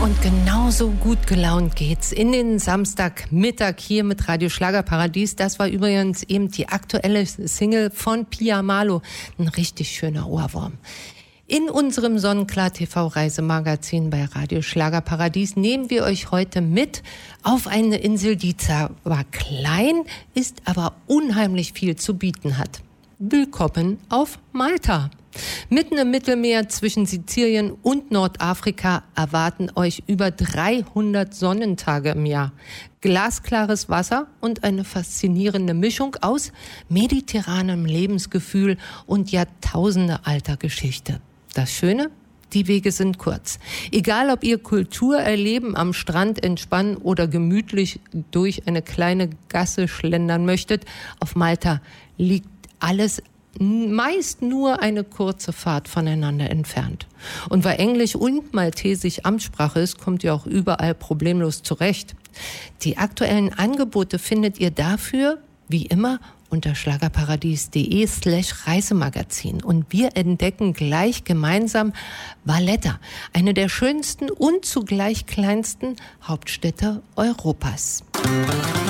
Und genauso gut gelaunt geht's in den Samstagmittag hier mit Radio Schlagerparadies. Das war übrigens eben die aktuelle Single von Pia Malo. Ein richtig schöner Ohrwurm. In unserem Sonnenklar TV Reisemagazin bei Radio Schlagerparadies nehmen wir euch heute mit auf eine Insel, die zwar klein ist, aber unheimlich viel zu bieten hat. Willkommen auf Malta. Mitten im Mittelmeer zwischen Sizilien und Nordafrika erwarten euch über 300 Sonnentage im Jahr. Glasklares Wasser und eine faszinierende Mischung aus mediterranem Lebensgefühl und jahrtausendealter Geschichte. Das Schöne? Die Wege sind kurz. Egal, ob ihr Kultur erleben, am Strand entspannen oder gemütlich durch eine kleine Gasse schlendern möchtet, auf Malta liegt alles meist nur eine kurze Fahrt voneinander entfernt. Und weil Englisch und Maltesisch Amtssprache ist, kommt ihr auch überall problemlos zurecht. Die aktuellen Angebote findet ihr dafür, wie immer, unter schlagerparadies.de/Reisemagazin. Und wir entdecken gleich gemeinsam Valletta, eine der schönsten und zugleich kleinsten Hauptstädte Europas.